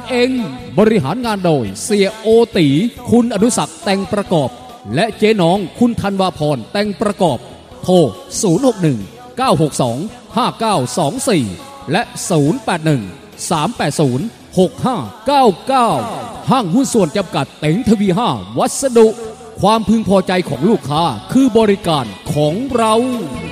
เองบริหารงานโดยเสียโอตีคุณอนุศักดิ์แต่งประกอบและเจ๊น้องคุณธันวาพรแต่งประกอบโทร061 962 5924และ081 380 6599ห้างหุ้นส่วนจำกัดเต็งทวี5วัสดุความพึงพอใจของลูกค้าคือบริการของเรา